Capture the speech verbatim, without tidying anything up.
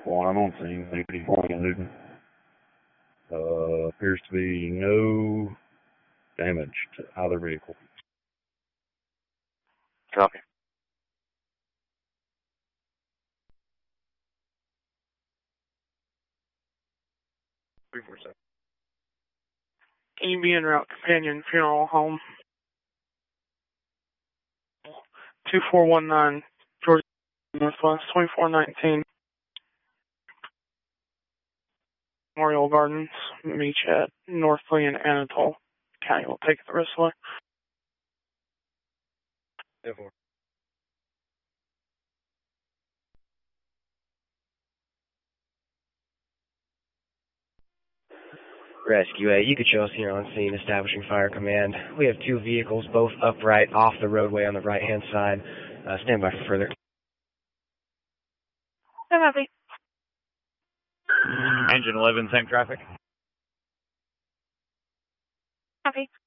one on scene, Newton. Uh, appears to be no damage to either vehicle. Copy. three four seven. Can you be en route companion funeral home? two four one nine, Georgia Northwest, twenty-four nineteen. Memorial Gardens, meet you at Northley and Anatole. County will take it the rest of the way. four. Rescue A, you could show us here on scene, establishing fire command. We have two vehicles, both upright, off the roadway on the right-hand side. Uh, stand by for further. I'm happy. Engine eleven, same traffic. Happy.